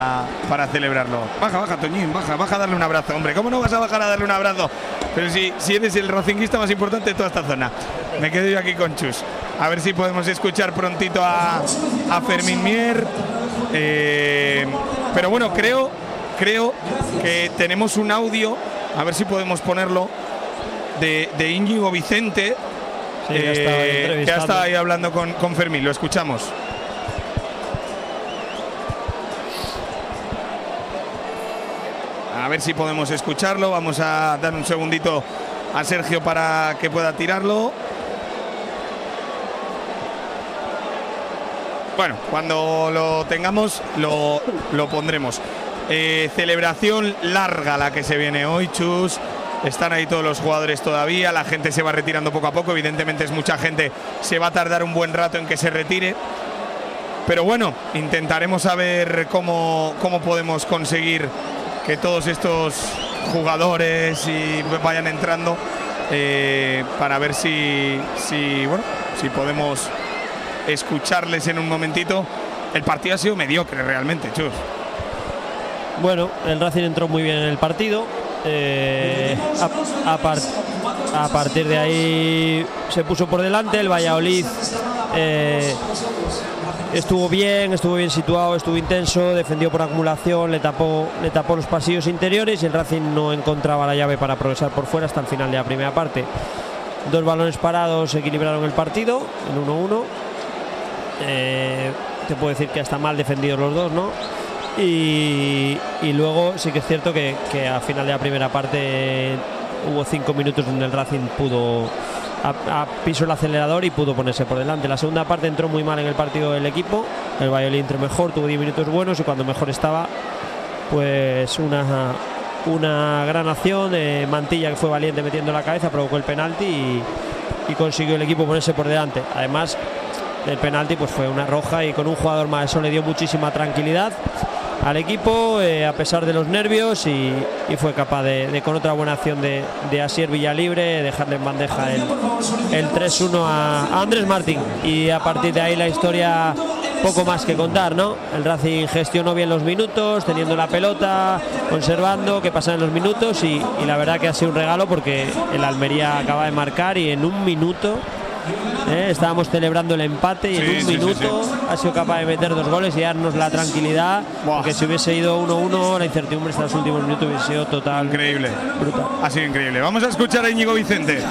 para celebrarlo. Baja, Toñín, baja a darle un abrazo. Hombre, ¿cómo no vas a bajar a darle un abrazo? Pero si eres el racinguista más importante de toda esta zona. Me quedo yo aquí con Chus. A ver si podemos escuchar prontito a Fermín Mier. Pero bueno, creo que tenemos un audio, a ver si podemos ponerlo, de Íñigo Vicente, sí, que ha estado ahí hablando con Fermín. Lo escuchamos. A ver si podemos escucharlo. Vamos a dar un segundito a Sergio para que pueda tirarlo. Bueno, cuando lo tengamos lo pondremos. Celebración larga la que se viene hoy, Chus. Están ahí todos los jugadores todavía. La gente se va retirando poco a poco. Evidentemente es mucha gente. Se va a tardar un buen rato en que se retire. Pero bueno, intentaremos saber cómo podemos conseguir que todos estos jugadores vayan entrando para ver si podemos escucharles en un momentito. El partido ha sido mediocre realmente, Chus. Bueno, el Racing entró muy bien en el partido. A partir de ahí se puso por delante. El Valladolid estuvo bien situado, estuvo intenso, defendió por acumulación, le tapó los pasillos interiores y el Racing no encontraba la llave para progresar por fuera hasta el final de la primera parte. 2 balones parados equilibraron el partido, el 1-1. Te puedo decir que hasta mal defendidos los dos, ¿no? Y luego sí que es cierto que al final de la primera parte hubo 5 minutos donde el Racing pudo pisó el acelerador y pudo ponerse por delante. La segunda parte entró muy mal en el partido del equipo. El Valladolid entró mejor, tuvo 10 minutos buenos y cuando mejor estaba, pues una gran acción de Mantilla, que fue valiente metiendo la cabeza, provocó el penalti y consiguió el equipo ponerse por delante. Además, el penalti pues fue una roja y con un jugador más, eso le dio muchísima tranquilidad al equipo, a pesar de los nervios, y fue capaz de con otra buena acción de Asier Villalibre, dejarle en bandeja el 3-1 a Andrés Martín. Y a partir de ahí la historia, poco más que contar, ¿no? El Racing gestionó bien los minutos, teniendo la pelota, conservando, que pasaran los minutos, y la verdad que ha sido un regalo porque el Almería acaba de marcar y en un minuto estábamos celebrando el empate y en un minuto ha sido capaz de meter 2 goles y darnos la tranquilidad. Porque si hubiese ido 1-1, la incertidumbre hasta los últimos minutos hubiese sido total. Increíble. Brutal. Ha sido increíble. Vamos a escuchar a Íñigo Vicente.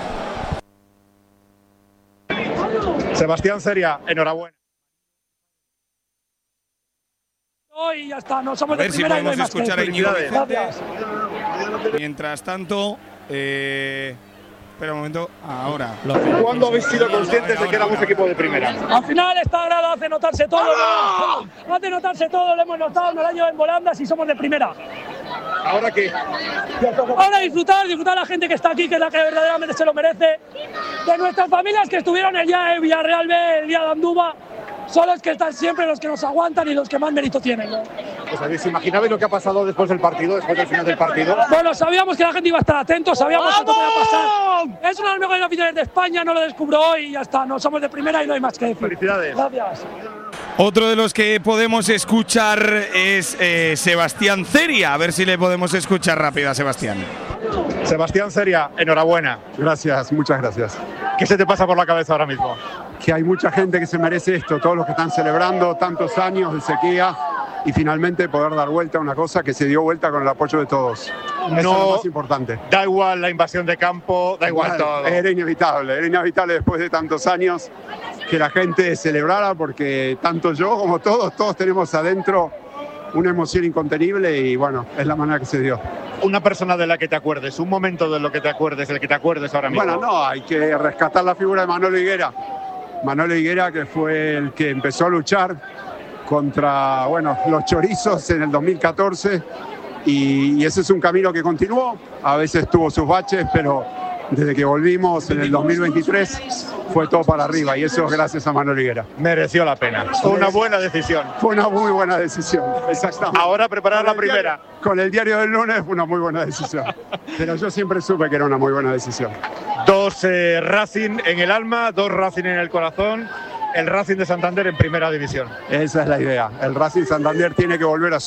Sebastián Ceria, enhorabuena. Y ya está, no somos a ver de primera, si podemos y no hay escuchar a Íñigo Vicente. Gracias. Mientras tanto, espera un momento, ahora. ¿Cuándo habéis sido conscientes de que éramos equipo de primera? Al final esta grada hace notarse todo, ¿no? Hace notarse todo, lo hemos notado en el año en volandas y somos de primera. ¿Ahora qué? Ahora disfrutar a la gente que está aquí, que es la que verdaderamente se lo merece, de nuestras familias que estuvieron el día de Villarreal B, el día de Andúba. Son los que están siempre, los que nos aguantan y los que más mérito tienen, ¿no? ¿Os imaginabais lo que ha pasado después del partido, después del final del partido? Bueno, sabíamos que la gente iba a estar atento, sabíamos que esto podía pasar. Es una de las mejores aficiones de España, no lo descubro hoy y ya está. No somos de primera y no hay más que decir. Felicidades. Gracias. Otro de los que podemos escuchar es Sebastián Ceria. A ver si le podemos escuchar rápido a Sebastián. Sebastián Ceria, enhorabuena. Gracias, muchas gracias. ¿Qué se te pasa por la cabeza ahora mismo? Que hay mucha gente que se merece esto, todos los que están celebrando tantos años de sequía y finalmente poder dar vuelta a una cosa que se dio vuelta con el apoyo de todos. Eso es lo más importante. Da igual la invasión de campo, da igual todo. Era inevitable después de tantos años que la gente celebrara, porque tanto yo como todos tenemos adentro una emoción incontenible y bueno, es la manera que se dio. Una persona de la que te acuerdes, un momento de lo que te acuerdes, del que te acuerdes ahora mismo. Bueno, no, hay que rescatar la figura de Manolo Higuera. Manolo Higuera, que fue el que empezó a luchar contra los chorizos en el 2014 y ese es un camino que continuó. A veces tuvo sus baches, pero desde que volvimos en el 2023 fue todo para arriba y eso es gracias a Manolo Higuera. Mereció la pena. Fue una buena decisión. Fue una muy buena decisión, exactamente. Ahora preparar la primera. Con el diario del lunes fue una muy buena decisión. Pero yo siempre supe que era una muy buena decisión. 2 Racing en el alma, 2 Racing en el corazón. el Racing de Santander en primera división. Esa es la idea. El Racing Santander tiene que volver a